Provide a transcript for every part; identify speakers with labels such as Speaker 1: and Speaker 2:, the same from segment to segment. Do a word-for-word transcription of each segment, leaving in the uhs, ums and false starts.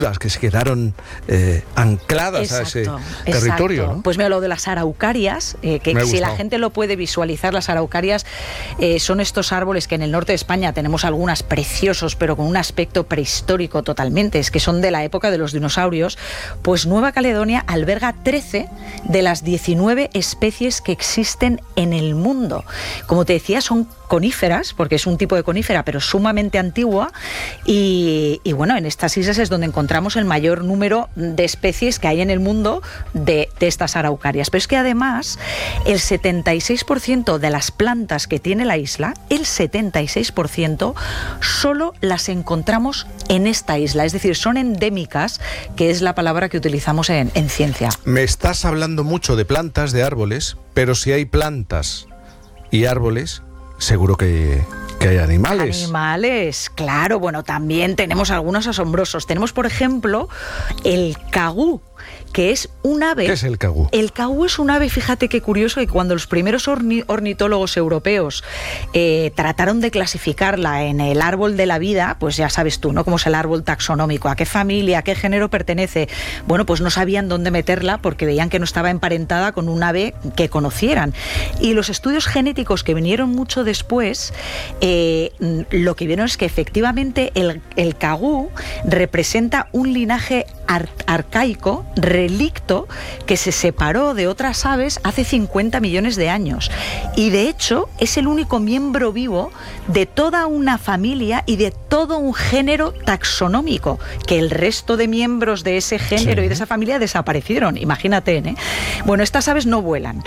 Speaker 1: las que se quedaron eh, ancladas
Speaker 2: exacto,
Speaker 1: a ese
Speaker 2: exacto.
Speaker 1: territorio, ¿no?
Speaker 2: Pues mira, lo de las araucarias, eh, que si la gente lo puede visualizar, las araucarias eh, son estos árboles que en el norte de España tenemos algunas preciosos, pero con un aspecto prehistórico totalmente, es que son de la época de los dinosaurios. Pues Nueva Caledonia alberga trece de las diecinueve especies que existen en el mundo. Como te decía, son coníferas, porque es un tipo de conífera, pero sumamente antigua, y, y bueno, en estas islas es donde encontramos el mayor número de especies que hay en el mundo de, de estas araucarias. Pero es que además, el setenta y seis por ciento de las plantas que tiene la isla, el setenta y seis por ciento, solo las encontramos en esta isla, es decir, son endémicas, que es la palabra que utilizamos en, en ciencia.
Speaker 1: Me estás hablando mucho de plantas, de árboles, pero si hay plantas y árboles, seguro que, que hay animales.
Speaker 2: Animales, claro. Bueno, también tenemos algunos asombrosos. Tenemos, por ejemplo, el cagú, que es un ave...
Speaker 1: ¿Qué es el cagú?
Speaker 2: El cagú es un ave, fíjate qué curioso, que cuando los primeros orni- ornitólogos europeos eh, trataron de clasificarla en el árbol de la vida, pues ya sabes tú, ¿no? Cómo es el árbol taxonómico, a qué familia, a qué género pertenece. Bueno, pues no sabían dónde meterla porque veían que no estaba emparentada con un ave que conocieran. Y los estudios genéticos que vinieron mucho después, eh, lo que vieron es que efectivamente el, el cagú representa un linaje ar- arcaico, relicto, que se separó de otras aves hace cincuenta millones de años. Y de hecho es el único miembro vivo de toda una familia y de todo un género taxonómico, que el resto de miembros de ese género sí. y de esa familia desaparecieron, imagínate, ¿eh? Bueno, estas aves no vuelan.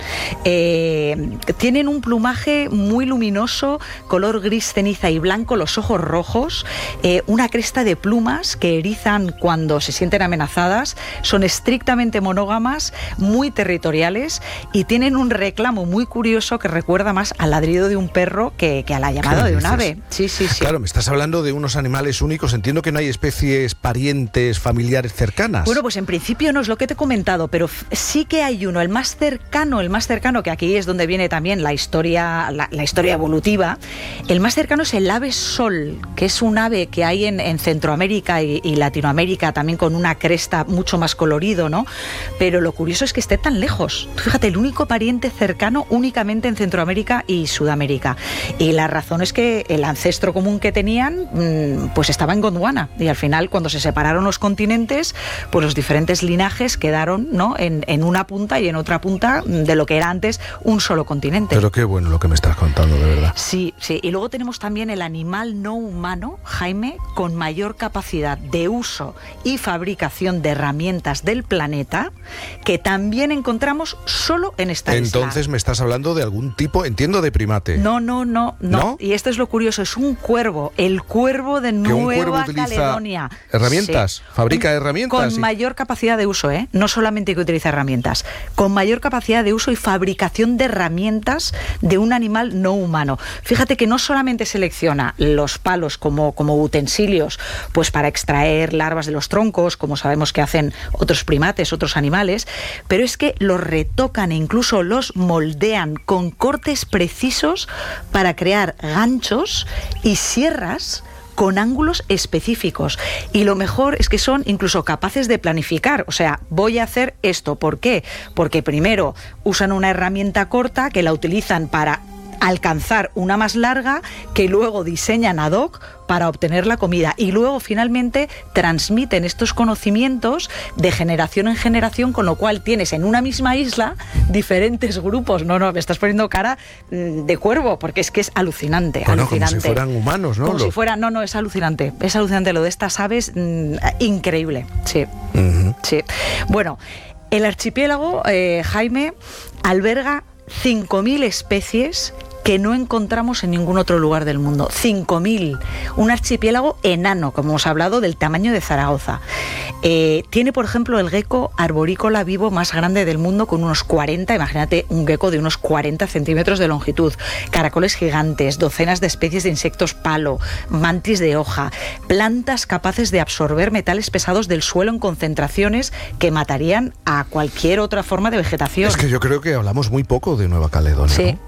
Speaker 2: Eh, tienen un plumaje muy luminoso, color gris ceniza y blanco, los ojos rojos, eh, una cresta de plumas que erizan cuando se sienten amenazadas, son estrictamente monógamas, muy territoriales y tienen un reclamo muy curioso que recuerda más al ladrido de un perro que, que a la llamada de un ave. Sí, sí, sí.
Speaker 1: Claro, me estás hablando de unos animales únicos, entiendo que no hay especies parientes, familiares cercanas.
Speaker 2: Bueno, pues en principio no es lo que te he comentado, pero sí que hay uno, el más cercano, el más cercano, que aquí es donde viene también la historia, la, la historia evolutiva. El más cercano es el ave sol, que es un ave que hay en, en Centroamérica y, y Latinoamérica, también con una cresta mucho más colorido, ¿no? Pero lo curioso es que esté tan lejos. Fíjate, el único pariente cercano únicamente en Centroamérica y Sudamérica. Y la razón es que el ancestro común que tenían, pues estaba en Gondwana. Y al final, cuando se separaron los continentes, pues los diferentes linajes quedaron, ¿no?, en, en una punta y en otra punta de lo que era antes un solo continente.
Speaker 1: Pero qué bueno lo que me estás contando, de verdad.
Speaker 2: Sí, sí. Y luego tenemos también el animal no humano, Jaime, con mayor capacidad de uso y fabricación de herramientas del planeta, que también encontramos solo en esta isla.
Speaker 1: Entonces me estás hablando de algún tipo, entiendo, de primate.
Speaker 2: No, no, no, no,
Speaker 1: ¿No?
Speaker 2: Y esto es lo curioso, es un cuervo, el cuervo de Nueva Caledonia.
Speaker 1: ¿Herramientas?
Speaker 2: Sí.
Speaker 1: ¿Fabrica herramientas?
Speaker 2: Con
Speaker 1: sí.
Speaker 2: mayor capacidad de uso, ¿eh? No solamente que utiliza herramientas, con mayor capacidad de uso y fabricación de herramientas de un animal no humano. Fíjate que no solamente selecciona los palos como, como utensilios, pues para extraer larvas de los troncos, como sabemos que hacen otros primates, otros animales, pero es que los retocan e incluso los moldean con cortes precisos para crear ganchos y sierras con ángulos específicos. Y lo mejor es que son incluso capaces de planificar. O sea, voy a hacer esto. ¿Por qué? Porque primero usan una herramienta corta que la utilizan para alcanzar una más larga, que luego diseñan ad hoc para obtener la comida, y luego finalmente transmiten estos conocimientos de generación en generación, con lo cual tienes en una misma isla diferentes grupos. No, no, me estás poniendo cara de cuervo, porque es que es alucinante,
Speaker 1: bueno,
Speaker 2: alucinante.
Speaker 1: Como si fueran humanos, ¿no?
Speaker 2: Como
Speaker 1: lo...
Speaker 2: si fueran, no, no, es alucinante, es alucinante lo de estas aves, mmm, increíble, sí, uh-huh. sí. Bueno, el archipiélago, eh, Jaime, alberga cinco mil especies que no encontramos en ningún otro lugar del mundo. cinco mil. Un archipiélago enano, como hemos hablado, del tamaño de Zaragoza. Eh, tiene, por ejemplo, el gecko arborícola vivo más grande del mundo, con unos cuarenta, imagínate, un gecko de unos cuarenta centímetros de longitud, caracoles gigantes, docenas de especies de insectos palo, mantis de hoja, plantas capaces de absorber metales pesados del suelo en concentraciones que matarían a cualquier otra forma de vegetación.
Speaker 1: Es que yo creo que hablamos muy poco de Nueva Caledonia,
Speaker 2: sí.
Speaker 1: ¿no?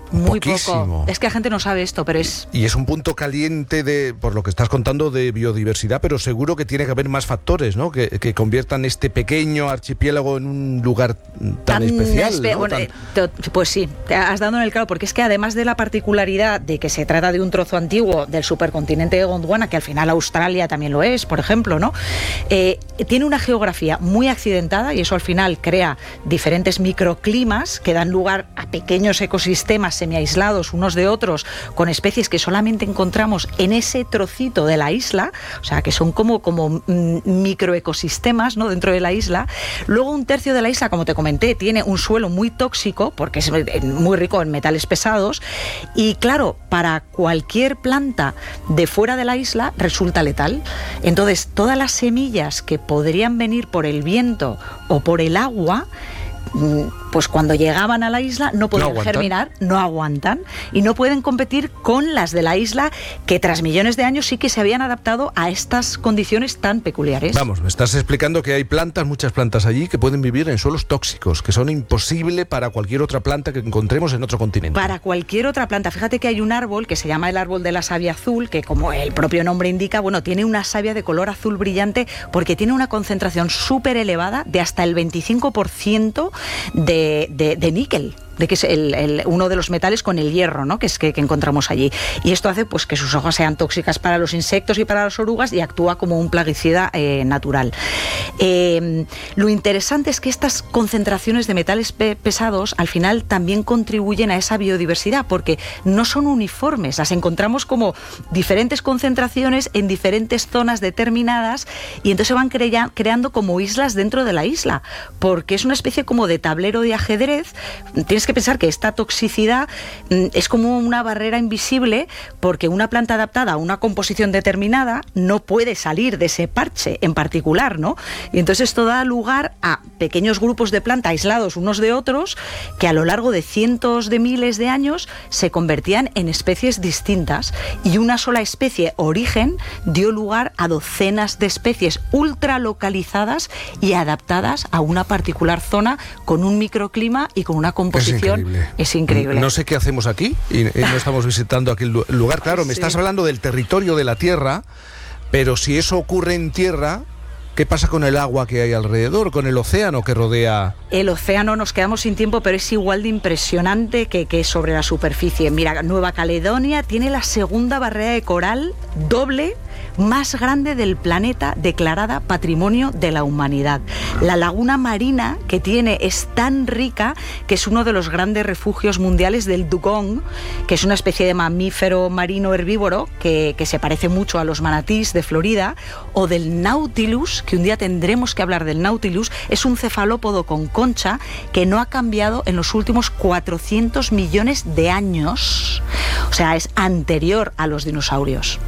Speaker 2: Muy
Speaker 1: Poquísimo.
Speaker 2: poco. Es que la gente no sabe esto, pero es...
Speaker 1: Y es un punto caliente, de, por lo que estás contando, de biodiversidad, pero seguro que tiene que haber más factores, ¿no? Que, que conviertan este pequeño archipiélago en un lugar tan, tan especial. Espe ¿no?
Speaker 2: Bueno,
Speaker 1: tan...
Speaker 2: Pues sí, te has dado en el clavo, porque es que además de la particularidad de que se trata de un trozo antiguo del supercontinente de Gondwana, que al final Australia también lo es, por ejemplo, ¿no? Eh, tiene una geografía muy accidentada y eso al final crea diferentes microclimas que dan lugar a pequeños ecosistemas semiaislados unos de otros, con especies que solamente encontramos en ese trocito de la isla, o sea, que son como, como microecosistemas, ¿no?, dentro de la isla. Luego un tercio de la isla, como te comenté, tiene un suelo muy tóxico, porque es muy rico en metales pesados, y claro, para cualquier planta de fuera de la isla resulta letal. Entonces, todas las semillas que podrían venir por el viento o por el agua, pues cuando llegaban a la isla no podían no germinar, no aguantan y no pueden competir con las de la isla que tras millones de años sí que se habían adaptado a estas condiciones tan peculiares.
Speaker 1: Vamos, me estás explicando que hay plantas, muchas plantas allí que pueden vivir en suelos tóxicos, que son imposibles para cualquier otra planta que encontremos en otro continente.
Speaker 2: Para cualquier otra planta. Fíjate que hay un árbol que se llama el árbol de la savia azul, que como el propio nombre indica, bueno, tiene una savia de color azul brillante porque tiene una concentración súper elevada de hasta el veinticinco por ciento de, de, de níquel, de que es el, el, uno de los metales con el hierro, ¿no?, que es que, que encontramos allí. Y esto hace pues que sus hojas sean tóxicas para los insectos y para las orugas y actúa como un plaguicida eh, natural. Eh, lo interesante es que estas concentraciones de metales pe pesados al final también contribuyen a esa biodiversidad, porque no son uniformes, las encontramos como diferentes concentraciones en diferentes zonas determinadas y entonces se van crea creando como islas dentro de la isla, porque es una especie como de tablero de ajedrez. Tienes que pensar que esta toxicidad es como una barrera invisible, porque una planta adaptada a una composición determinada no puede salir de ese parche en particular, ¿no? Y entonces esto da lugar a pequeños grupos de plantas aislados unos de otros que a lo largo de cientos de miles de años se convertían en especies distintas, y una sola especie origen dio lugar a docenas de especies ultralocalizadas y adaptadas a una particular zona con un microclima y con una composición. Es increíble. Es increíble.
Speaker 1: No sé qué hacemos aquí y, y no estamos visitando aquel lugar. Claro, me sí. estás hablando del territorio de la Tierra, pero si eso ocurre en tierra, ¿qué pasa con el agua que hay alrededor, con el océano que rodea?
Speaker 2: El océano, nos quedamos sin tiempo, pero es igual de impresionante que, que sobre la superficie. Mira, Nueva Caledonia tiene la segunda barrera de coral doble más grande del planeta, declarada Patrimonio de la Humanidad. La laguna marina que tiene es tan rica que es uno de los grandes refugios mundiales del dugong, que es una especie de mamífero marino herbívoro que, que se parece mucho a los manatís de Florida, o del Nautilus, que un día tendremos que hablar del Nautilus. Es un cefalópodo con concha que no ha cambiado en los últimos cuatrocientos millones de años. O sea, es anterior a los dinosaurios.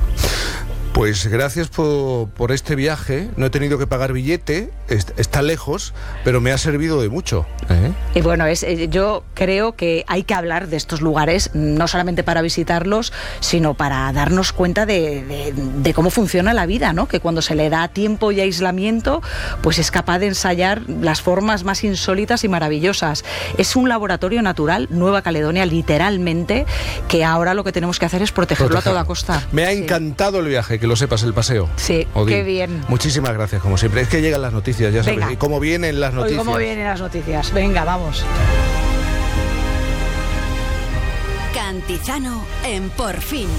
Speaker 1: Pues gracias por, por este viaje. No he tenido que pagar billete, est está lejos, pero me ha servido de mucho. ¿Eh?
Speaker 2: Y bueno, es, yo creo que hay que hablar de estos lugares, no solamente para visitarlos, sino para darnos cuenta de, de, de cómo funciona la vida, ¿no? Que cuando se le da tiempo y aislamiento, pues es capaz de ensayar las formas más insólitas y maravillosas. Es un laboratorio natural, Nueva Caledonia, literalmente, que ahora lo que tenemos que hacer es protegerlo, protegerlo. a toda costa.
Speaker 1: Me ha
Speaker 2: sí.
Speaker 1: encantado el viaje, que lo sepas, el paseo.
Speaker 2: Sí, Odín, qué bien.
Speaker 1: Muchísimas gracias, como siempre. Es que llegan las noticias, ya sabes. Venga. Y cómo vienen las noticias.
Speaker 2: Hoy cómo vienen las noticias. Venga, vamos.
Speaker 3: Cantizano en Por Fin.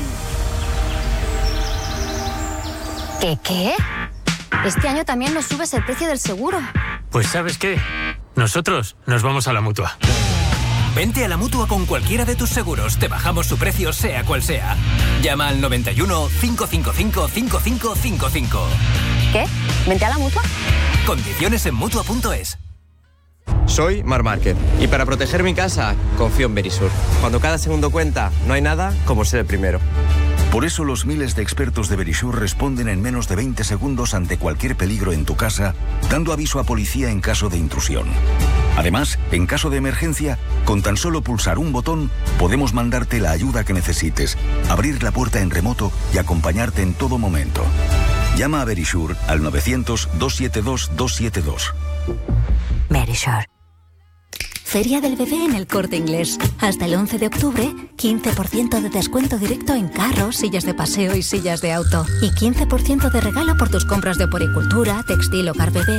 Speaker 4: ¿Qué qué? Este año también nos subes el precio del seguro.
Speaker 5: Pues ¿sabes qué? Nosotros nos vamos a la Mutua.
Speaker 6: Vente a la Mutua con cualquiera de tus seguros. Te bajamos su precio, sea cual sea. Llama al noventa y uno, cinco cinco cinco, cinco cinco cinco cinco.
Speaker 4: ¿Qué? ¿Vente a la Mutua?
Speaker 6: Condiciones en Mutua punto es.
Speaker 7: Soy Mar Márquez y para proteger mi casa confío en Verisur. Cuando cada segundo cuenta, no hay nada como ser el primero.
Speaker 8: Por eso los miles de expertos de Verisur responden en menos de veinte segundos ante cualquier peligro en tu casa, dando aviso a policía en caso de intrusión. Además, en caso de emergencia, con tan solo pulsar un botón, podemos mandarte la ayuda que necesites, abrir la puerta en remoto y acompañarte en todo momento. Llama a Verisur al novecientos, doscientos setenta y dos, doscientos setenta y dos.
Speaker 4: Verisur.
Speaker 3: Feria del Bebé en El Corte Inglés. Hasta el once de octubre, quince por ciento de descuento directo en carros, sillas de paseo y sillas de auto. Y quince por ciento de regalo por tus compras de oporicultura, textil, hogar bebé